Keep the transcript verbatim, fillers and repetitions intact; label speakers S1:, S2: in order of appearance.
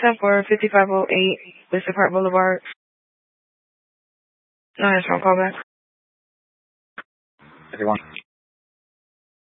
S1: ten four, fifty-five oh eight, Bishop Hart Boulevard. No, that's wrong. Call back.
S2: Everyone.